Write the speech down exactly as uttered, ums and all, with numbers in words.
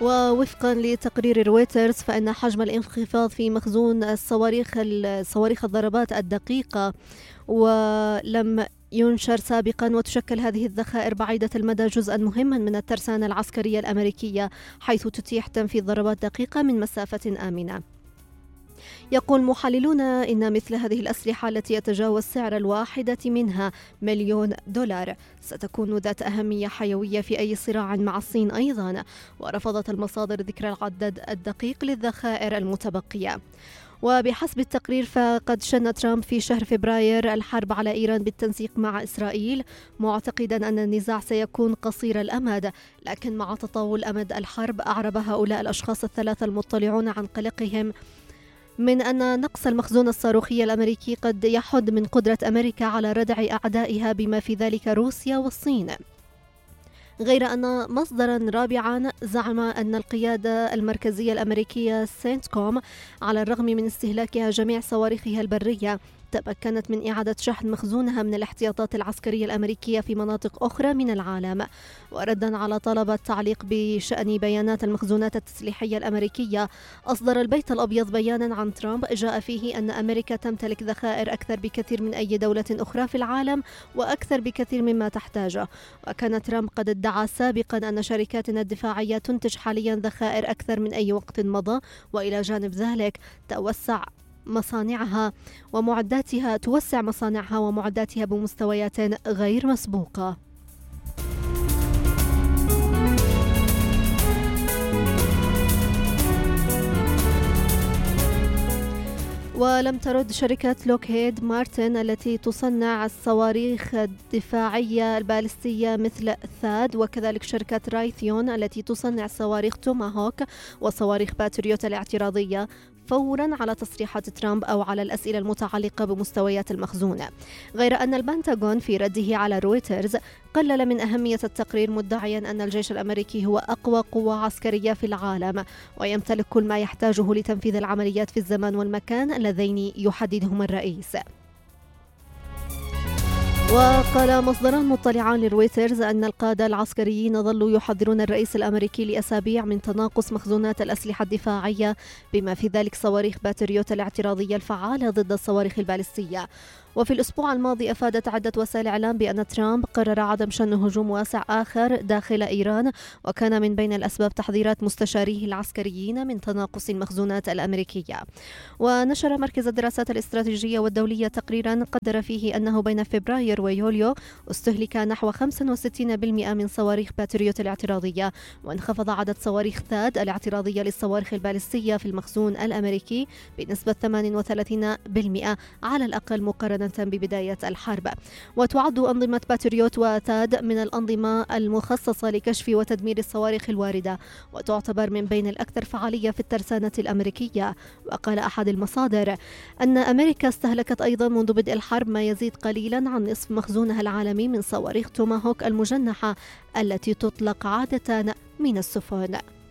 ووفقا لتقرير رويترز فإن حجم الانخفاض في مخزون الصواريخ الصواريخ الضربات الدقيقة ولم ينشر سابقا، وتشكل هذه الذخائر بعيدة المدى جزءا مهما من الترسانة العسكرية الأمريكية، حيث تتيح تنفيذ ضربات دقيقة من مسافة آمنة. يقول محللون إن مثل هذه الأسلحة التي يتجاوز سعر الواحدة منها مليون دولار ستكون ذات أهمية حيوية في أي صراع مع الصين أيضا. ورفضت المصادر ذكر العدد الدقيق للذخائر المتبقية. وبحسب التقرير فقد شن ترامب في شهر فبراير الحرب على إيران بالتنسيق مع إسرائيل، معتقدا أن النزاع سيكون قصير الأمد، لكن مع تطاول أمد الحرب أعرب هؤلاء الأشخاص الثلاثة المطلعون عن قلقهم من أن نقص المخزون الصاروخي الأمريكي قد يحد من قدرة أمريكا على ردع أعدائها بما في ذلك روسيا والصين. غير أن مصدرا رابعا زعم أن القيادة المركزية الأمريكية سينتكوم على الرغم من استهلاكها جميع صواريخها البرية تمكنت من إعادة شحن مخزونها من الاحتياطات العسكرية الأمريكية في مناطق أخرى من العالم. وردا على طلب التعليق بشأن بيانات المخزونات التسليحية الأمريكية، أصدر البيت الأبيض بيانا عن ترامب جاء فيه أن أمريكا تمتلك ذخائر أكثر بكثير من أي دولة أخرى في العالم وأكثر بكثير مما تحتاجه. وكان ترامب قد ادعى سابقا أن شركاتنا الدفاعية تنتج حاليا ذخائر أكثر من أي وقت مضى، وإلى جانب ذلك توسع مصانعها ومعداتها توسع مصانعها ومعداتها بمستويات غير مسبوقة. ولم ترد شركة لوكهيد مارتن التي تصنع الصواريخ الدفاعية البالستية مثل ثاد، وكذلك شركة رايثيون التي تصنع صواريخ توماهوك وصواريخ باتريوت الاعتراضية، فورا على تصريحات ترامب أو على الأسئلة المتعلقة بمستويات المخزون. غير أن البنتاغون في رده على رويترز قلل من أهمية التقرير، مدعيا أن الجيش الأمريكي هو أقوى قوة عسكرية في العالم ويمتلك كل ما يحتاجه لتنفيذ العمليات في الزمان والمكان اللذين يحددهما الرئيس. وقال مصدران مطلعان لرويترز أن القادة العسكريين ظلوا يحذرون الرئيس الأمريكي لأسابيع من تناقص مخزونات الأسلحة الدفاعية بما في ذلك صواريخ باتريوت الاعتراضية الفعالة ضد الصواريخ البالستية. وفي الأسبوع الماضي أفادت عدة وسائل إعلام بأن ترامب قرر عدم شن هجوم واسع آخر داخل إيران، وكان من بين الأسباب تحذيرات مستشاريه العسكريين من تناقص المخزونات الأمريكية. ونشر مركز الدراسات الاستراتيجية والدولية تقريرا قدر فيه أنه بين فبراير ويوليو استهلك نحو خمسة وستين بالمئة من صواريخ باتريوت الاعتراضية، وانخفض عدد صواريخ ثاد الاعتراضية للصواريخ البالستية في المخزون الأمريكي بنسبة ثمانية وثلاثين بالمئة على الأقل مقارنة ببداية الحرب. وتعد أنظمة باتريوت وثاد من الأنظمة المخصصة لكشف وتدمير الصواريخ الواردة، وتعتبر من بين الأكثر فعالية في الترسانة الأمريكية. وقال أحد المصادر أن أمريكا استهلكت أيضا منذ بدء الحرب ما يزيد قليلا عن نصف مخزونها العالمي من صواريخ توماهوك المجنحة التي تطلق عادة من السفن.